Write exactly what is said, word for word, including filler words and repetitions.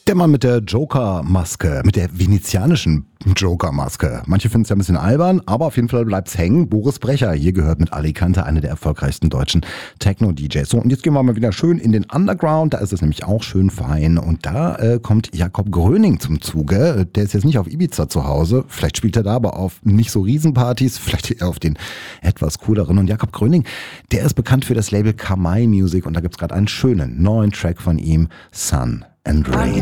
Der Mann mit der Joker-Maske, mit der venezianischen Joker-Maske. Manche finden es ja ein bisschen albern, aber auf jeden Fall bleibt's hängen. Boris Brecher, hier gehört mit Alicante eine der erfolgreichsten deutschen Techno-D Js. So, und jetzt gehen wir mal wieder schön in den Underground, da ist es nämlich auch schön fein. Und da äh, kommt Jakob Gröning zum Zuge. Der ist jetzt nicht auf Ibiza zu Hause, vielleicht spielt er da aber auf nicht so Riesenpartys, vielleicht eher auf den etwas cooleren. Und Jakob Gröning, der ist bekannt für das Label Kamai Music und da gibt's gerade einen schönen neuen Track von ihm, Sun and Rain.